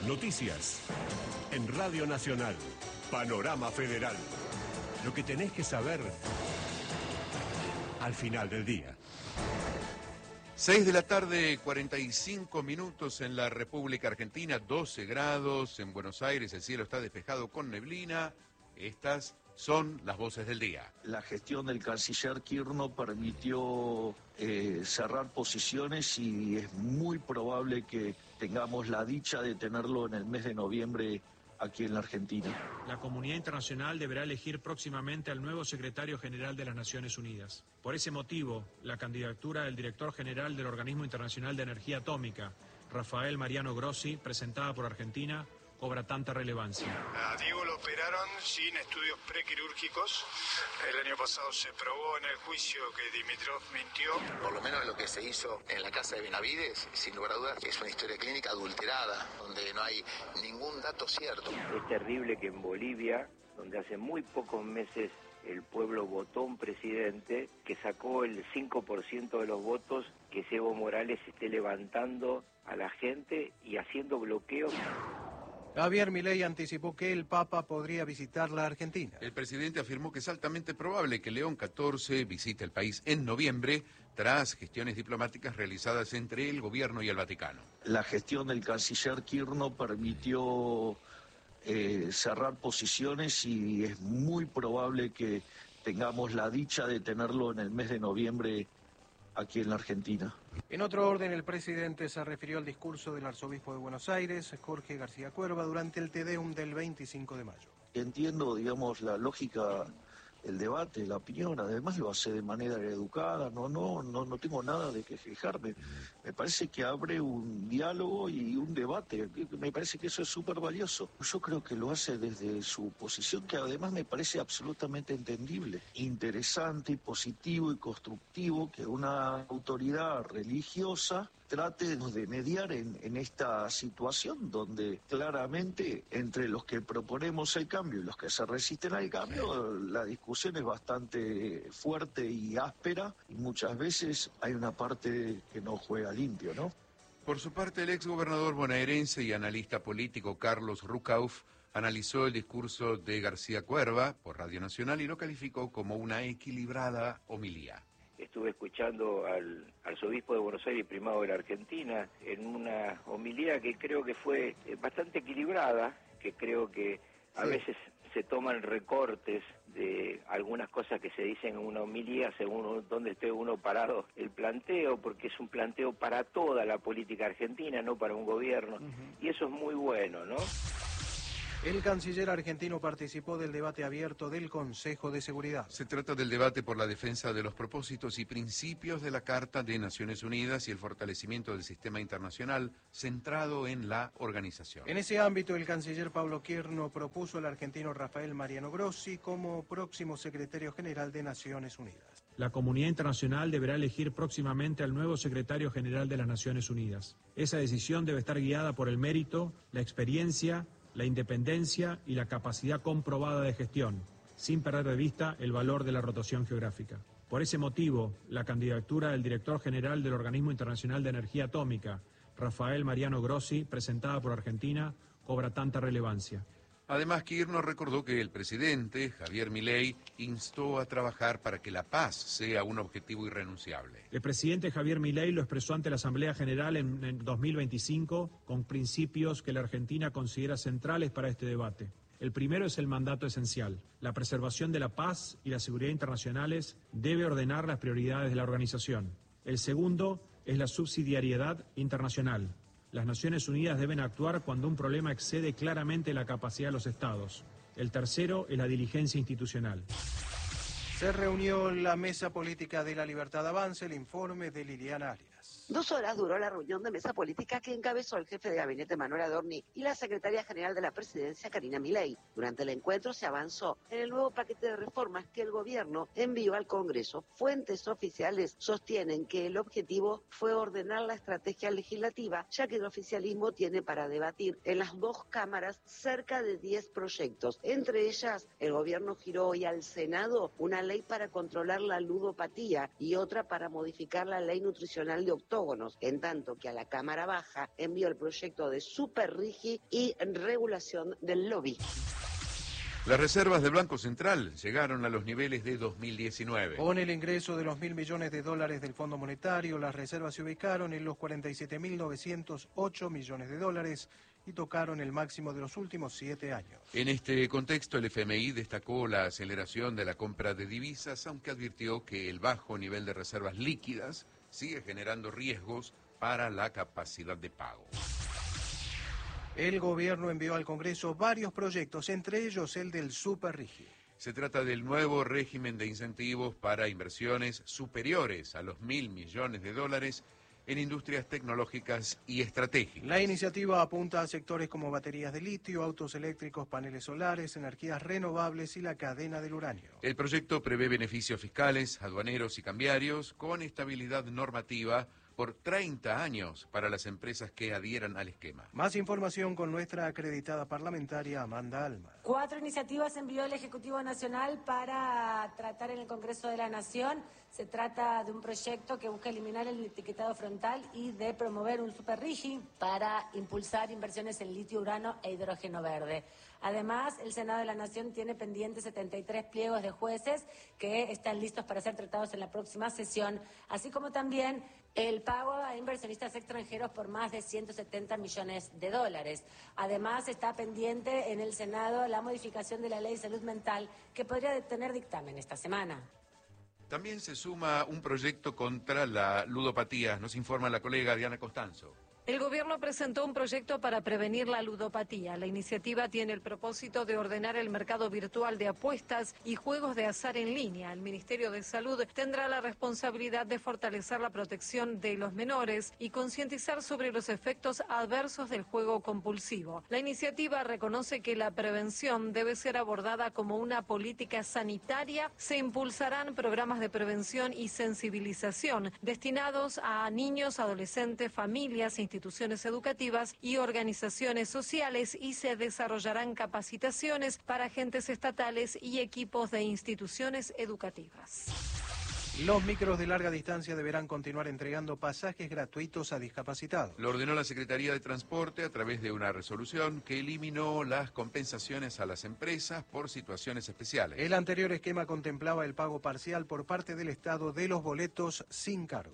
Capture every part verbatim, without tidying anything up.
Noticias. En Radio Nacional. Panorama Federal. Lo que tenés que saber al final del día. seis de la tarde, cuarenta y cinco minutos en la República Argentina, doce grados en Buenos Aires, el cielo está despejado con neblina. Estas son las voces del día. La gestión del canciller Kirchner permitió eh, cerrar posiciones y es muy probable que tengamos la dicha de tenerlo en el mes de noviembre aquí en la Argentina. La comunidad internacional deberá elegir próximamente al nuevo secretario general de las Naciones Unidas. Por ese motivo, la candidatura del director general del Organismo Internacional de Energía Atómica, Rafael Mariano Grossi, presentada por Argentina, cobra tanta relevancia. A Diego lo operaron sin estudios prequirúrgicos. El año pasado se probó en el juicio que Dimitrov mintió. Por lo menos lo que se hizo en la casa de Benavides, sin lugar a dudas, es una historia clínica adulterada, donde no hay ningún dato cierto. Es terrible que en Bolivia, donde hace muy pocos meses el pueblo votó un presidente que sacó el cinco por ciento de los votos, que Evo Morales esté levantando a la gente y haciendo bloqueos. Javier Milei anticipó que el Papa podría visitar la Argentina. El presidente afirmó que es altamente probable que León catorce visite el país en noviembre tras gestiones diplomáticas realizadas entre el gobierno y el Vaticano. La gestión del canciller Kirchner permitió eh, cerrar posiciones y es muy probable que tengamos la dicha de tenerlo en el mes de noviembre aquí en la Argentina. En otro orden, el presidente se refirió al discurso del arzobispo de Buenos Aires, Jorge García Cuerva, durante el Te Deum del veinticinco de mayo. Entiendo, digamos, la lógica, el debate, la opinión, además lo hace de manera educada, no, no, no, no tengo nada de que quejarme. Me parece que abre un diálogo y un debate, me parece que eso es súper valioso. Yo creo que lo hace desde su posición, que además me parece absolutamente entendible, interesante, positivo y constructivo, que una autoridad religiosa trate de mediar en, en esta situación donde claramente entre los que proponemos el cambio y los que se resisten al cambio, la discusión es bastante fuerte y áspera y muchas veces hay una parte que no juega limpio, ¿no? Por su parte, el exgobernador bonaerense y analista político Carlos Rucauf analizó el discurso de García Cuerva por Radio Nacional y lo calificó como una equilibrada homilía. Estuve escuchando al arzobispo de Buenos Aires, primado de la Argentina, en una homilía que creo que fue bastante equilibrada, que creo que a sí. veces se toman recortes de algunas cosas que se dicen en una homilía según dónde esté uno parado el planteo, porque es un planteo para toda la política argentina, no para un gobierno, uh-huh. y eso es muy bueno, ¿no? El canciller argentino participó del debate abierto del Consejo de Seguridad. Se trata del debate por la defensa de los propósitos y principios de la Carta de Naciones Unidas y el fortalecimiento del sistema internacional centrado en la organización. En ese ámbito, el canciller Pablo Kirchner propuso al argentino Rafael Mariano Grossi como próximo secretario general de Naciones Unidas. La comunidad internacional deberá elegir próximamente al nuevo secretario general de las Naciones Unidas. Esa decisión debe estar guiada por el mérito, la experiencia, la independencia y la capacidad comprobada de gestión, sin perder de vista el valor de la rotación geográfica. Por ese motivo, la candidatura del director general del Organismo Internacional de Energía Atómica, Rafael Mariano Grossi, presentada por Argentina, cobra tanta relevancia. Además, Kirchner recordó que el presidente, Javier Milei, instó a trabajar para que la paz sea un objetivo irrenunciable. El presidente Javier Milei lo expresó ante la Asamblea General en, en dos mil veinticinco con principios que la Argentina considera centrales para este debate. El primero es el mandato esencial. La preservación de la paz y la seguridad internacionales debe ordenar las prioridades de la organización. El segundo es la subsidiariedad internacional. Las Naciones Unidas deben actuar cuando un problema excede claramente la capacidad de los Estados. El tercero es la diligencia institucional. Se reunió la Mesa Política de la Libertad Avanza, el informe de Liliana Arias. Dos horas duró la reunión de mesa política que encabezó el jefe de gabinete Manuel Adorni y la secretaria general de la presidencia Karina Milei. Durante el encuentro se avanzó en el nuevo paquete de reformas que el gobierno envió al Congreso. Fuentes oficiales sostienen que el objetivo fue ordenar la estrategia legislativa, ya que el oficialismo tiene para debatir en las dos cámaras cerca de diez proyectos. Entre ellas, el gobierno giró hoy al Senado una ley para controlar la ludopatía y otra para modificar la ley nutricional de de octógonos, en tanto que a la Cámara Baja envió el proyecto de Superrigi y regulación del lobby. Las reservas del Banco Central llegaron a los niveles de dos mil diecinueve. Con el ingreso de los mil millones de dólares del Fondo Monetario, las reservas se ubicaron en los cuarenta y siete mil novecientos ocho millones de dólares y tocaron el máximo de los últimos siete años. En este contexto, el F M I destacó la aceleración de la compra de divisas, aunque advirtió que el bajo nivel de reservas líquidas sigue generando riesgos para la capacidad de pago. El gobierno envió al Congreso varios proyectos, entre ellos el del Superrigi. Se trata del nuevo régimen de incentivos para inversiones superiores a los mil millones de dólares en industrias tecnológicas y estratégicas. La iniciativa apunta a sectores como baterías de litio, autos eléctricos, paneles solares, energías renovables y la cadena del uranio. El proyecto prevé beneficios fiscales, aduaneros y cambiarios con estabilidad normativa por treinta años para las empresas que adhieran al esquema. Más información con nuestra acreditada parlamentaria Amanda Alma. Cuatro iniciativas envió el Ejecutivo Nacional para tratar en el Congreso de la Nación. Se trata de un proyecto que busca eliminar el etiquetado frontal y de promover un superrigi para impulsar inversiones en litio, urano e hidrógeno verde. Además, el Senado de la Nación tiene pendientes setenta y tres pliegos de jueces que están listos para ser tratados en la próxima sesión, así como también el pago a inversionistas extranjeros por más de ciento setenta millones de dólares. Además, está pendiente en el Senado la modificación de la Ley de Salud Mental, que podría tener dictamen esta semana. También se suma un proyecto contra la ludopatía, nos informa la colega Diana Costanzo. El gobierno presentó un proyecto para prevenir la ludopatía. La iniciativa tiene el propósito de ordenar el mercado virtual de apuestas y juegos de azar en línea. El Ministerio de Salud tendrá la responsabilidad de fortalecer la protección de los menores y concientizar sobre los efectos adversos del juego compulsivo. La iniciativa reconoce que la prevención debe ser abordada como una política sanitaria. Se impulsarán programas de prevención y sensibilización destinados a niños, adolescentes, familias, instituciones educativas y organizaciones sociales, y se desarrollarán capacitaciones para agentes estatales y equipos de instituciones educativas. Los micros de larga distancia deberán continuar entregando pasajes gratuitos a discapacitados. Lo ordenó la Secretaría de Transporte a través de una resolución que eliminó las compensaciones a las empresas por situaciones especiales. El anterior esquema contemplaba el pago parcial por parte del Estado de los boletos sin cargo.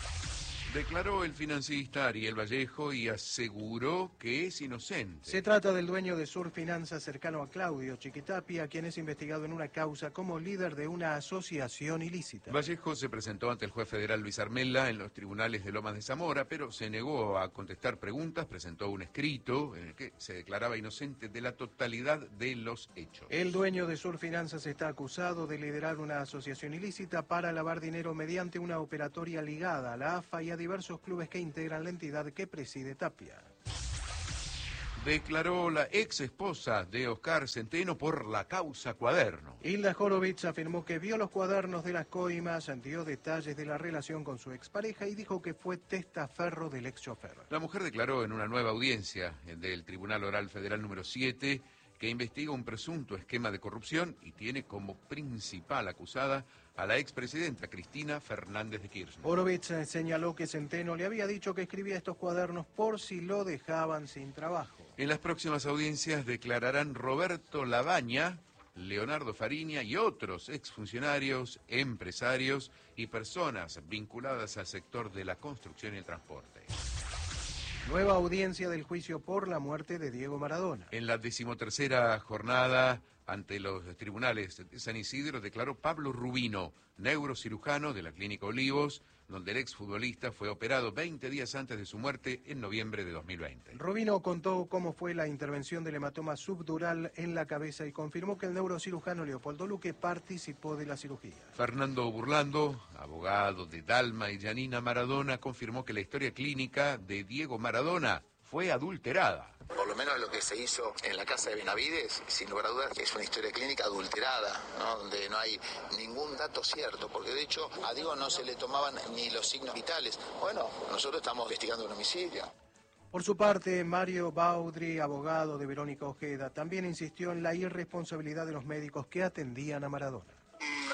Declaró el financista Ariel Vallejo y aseguró que es inocente. Se trata del dueño de Sur Finanzas, cercano a Claudio Chiquitapia, quien es investigado en una causa como líder de una asociación ilícita. Vallejo se presentó ante el juez federal Luis Armella en los tribunales de Lomas de Zamora, pero se negó a contestar preguntas, presentó un escrito en el que se declaraba inocente de la totalidad de los hechos. El dueño de Sur Finanzas está acusado de liderar una asociación ilícita para lavar dinero mediante una operatoria ligada a la A F A y a diversos clubes que integran la entidad que preside Tapia. Declaró la ex esposa de Oscar Centeno por la causa Cuaderno. Hilda Horowitz afirmó que vio los cuadernos de las coimas, dio detalles de la relación con su expareja y dijo que fue testaferro del ex chofer. La mujer declaró en una nueva audiencia del Tribunal Oral Federal número siete que investiga un presunto esquema de corrupción y tiene como principal acusada a la expresidenta Cristina Fernández de Kirchner. Horowitz señaló que Centeno le había dicho que escribía estos cuadernos por si lo dejaban sin trabajo. En las próximas audiencias declararán Roberto Labaña, Leonardo Fariña y otros exfuncionarios, empresarios y personas vinculadas al sector de la construcción y el transporte. Nueva audiencia del juicio por la muerte de Diego Maradona. En la decimotercera jornada ante los tribunales de San Isidro declaró Pablo Rubino, neurocirujano de la Clínica Olivos, donde el exfutbolista fue operado veinte días antes de su muerte en noviembre de dos mil veinte. Rubino contó cómo fue la intervención del hematoma subdural en la cabeza y confirmó que el neurocirujano Leopoldo Luque participó de la cirugía. Fernando Burlando, abogado de Dalma y Janina Maradona, confirmó que la historia clínica de Diego Maradona fue adulterada. Por lo menos lo que se hizo en la casa de Benavides, sin lugar a dudas, es una historia clínica adulterada, ¿no? Donde no hay ningún dato cierto, porque de hecho a Diego no se le tomaban ni los signos vitales. Bueno, nosotros estamos investigando un homicidio. Por su parte, Mario Baudry, abogado de Verónica Ojeda, también insistió en la irresponsabilidad de los médicos que atendían a Maradona.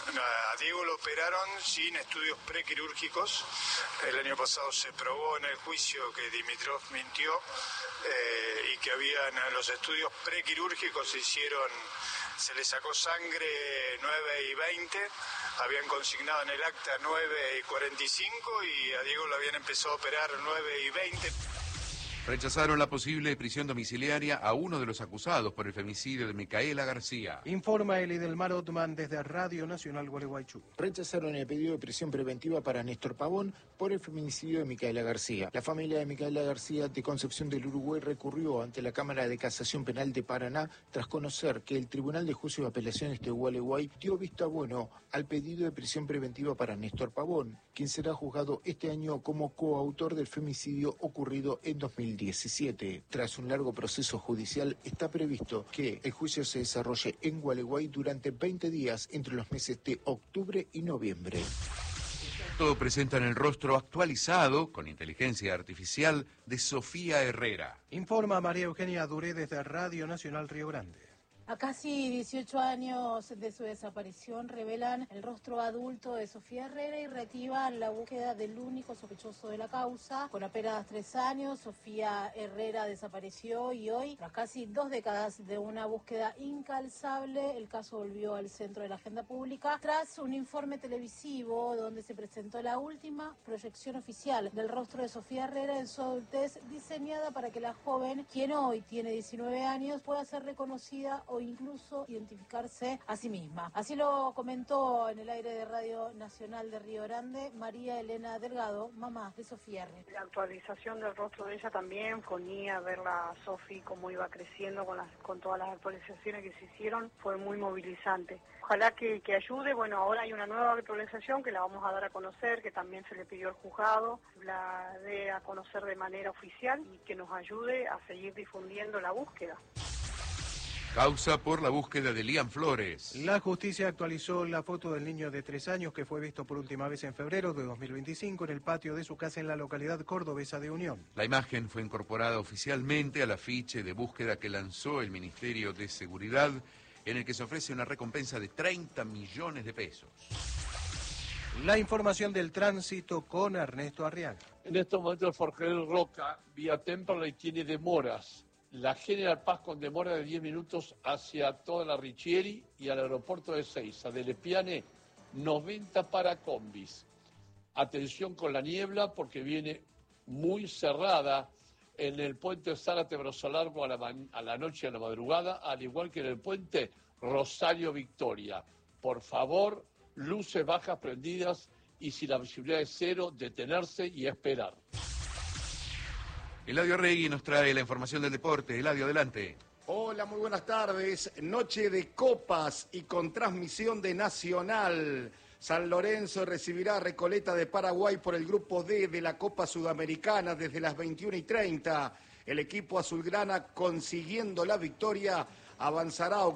A Diego lo operaron sin estudios prequirúrgicos. El año pasado se probó en el juicio que Dimitrov mintió eh, y que habían los estudios prequirúrgicos se hicieron, se le sacó sangre nueve y veinte, habían consignado en el acta nueve y cuarenta y cinco y a Diego lo habían empezado a operar nueve y veinte. Rechazaron la posible prisión domiciliaria a uno de los acusados por el femicidio de Micaela García. Informa Elidelmar Otman desde Radio Nacional Gualeguaychú. Rechazaron el pedido de prisión preventiva para Néstor Pavón por el feminicidio de Micaela García. La familia de Micaela García de Concepción del Uruguay recurrió ante la Cámara de Casación Penal de Paraná tras conocer que el Tribunal de Juicio de Apelaciones de Gualeguay dio visto bueno al pedido de prisión preventiva para Néstor Pavón, quien será juzgado este año como coautor del femicidio ocurrido en dos mil diecisiete. Tras un largo proceso judicial, está previsto que el juicio se desarrolle en Gualeguay durante veinte días entre los meses de octubre y noviembre. Todo presentan el rostro actualizado con inteligencia artificial de Sofía Herrera. Informa María Eugenia Duré desde Radio Nacional Río Grande. A casi dieciocho años de su desaparición revelan el rostro adulto de Sofía Herrera y reactivan la búsqueda del único sospechoso de la causa. Con apenas tres años, Sofía Herrera desapareció y hoy, tras casi dos décadas de una búsqueda incalzable, el caso volvió al centro de la agenda pública tras un informe televisivo donde se presentó la última proyección oficial del rostro de Sofía Herrera en su adultez, diseñada para que la joven, quien hoy tiene diecinueve años, pueda ser reconocida o incluso identificarse a sí misma. Así lo comentó en el aire de Radio Nacional de Río Grande María Elena Delgado, mamá de Sofía Herrera. La actualización del rostro de ella también, ponía a verla a Sofi cómo iba creciendo con, las, con todas las actualizaciones que se hicieron, fue muy movilizante. Ojalá que, que ayude. Bueno, ahora hay una nueva actualización que la vamos a dar a conocer, que también se le pidió al juzgado, la dé a conocer de manera oficial y que nos ayude a seguir difundiendo la búsqueda. Causa por la búsqueda de Liam Flores. La justicia actualizó la foto del niño de tres años que fue visto por última vez en febrero de dos mil veinticinco en el patio de su casa en la localidad cordobesa de Unión. La imagen fue incorporada oficialmente al afiche de búsqueda que lanzó el Ministerio de Seguridad, en el que se ofrece una recompensa de treinta millones de pesos. La información del tránsito con Ernesto Arriaga. En estos momentos el Forjel Roca, vía Temperley, tiene demoras. La General Paz con demora de diez minutos hacia toda la Richieri y al aeropuerto de Seiza. Del Espiane, noventa para combis. Atención con la niebla porque viene muy cerrada en el puente Zárate-Broso Largo a la, a la noche y a la madrugada, al igual que en el puente Rosario-Victoria. Por favor, luces bajas prendidas y si la visibilidad es cero, detenerse y esperar. Eladio Regui nos trae la información del deporte. Eladio, adelante. Hola, muy buenas tardes. Noche de copas y con transmisión de Nacional. San Lorenzo recibirá a Recoleta de Paraguay por el grupo D de la Copa Sudamericana desde las veintiuna y treinta. El equipo azulgrana, consiguiendo la victoria, avanzará a